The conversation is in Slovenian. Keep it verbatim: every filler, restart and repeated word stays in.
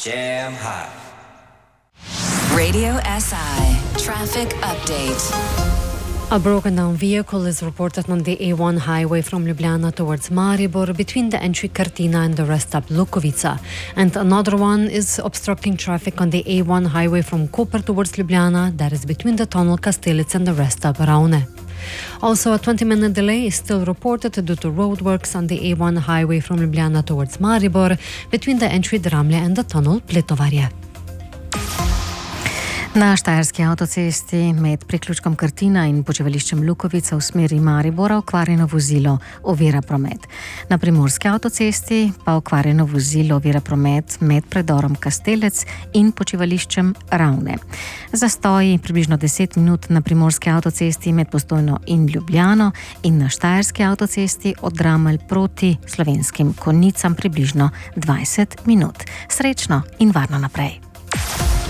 Jam hot. Radio S I traffic update. A broken down vehicle is reported on the A one highway from Ljubljana towards Maribor between the entry Kartina and the rest stop Lukovica. And another one is obstructing traffic on the A one highway from Koper towards Ljubljana, that is between the tunnel Kastelec and the rest stop Ravne. Also, a twenty minute delay is still reported due to roadworks on the A one highway from Ljubljana towards Maribor between the entry Dramlje and the tunnel Pletovarje. Na štajerski avtocesti med priključkom Krtina in počivališčem Lukovica v smeri Maribora okvarjeno vozilo ovira promet. Na primorski avtocesti pa okvarjeno vozilo ovira promet med predorom Kastelec in počivališčem Ravne. Zastoji približno deset minut na primorski avtocesti med Postojno in Ljubljano in na štajerski avtocesti od Dramelj proti Slovenskim Konjicam približno dvajset minut. Srečno in varno naprej.